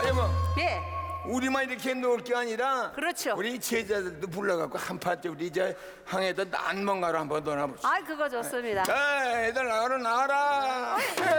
가려면 예. 우리만 이렇게 놀 게 아니라 그렇죠. 우리 제자들도 불러갖고 한 파티 우리 이제 항에다 난멍가로 한번 놀아보자. 아, 그거 좋습니다. 자, 애들 나와라 나와라.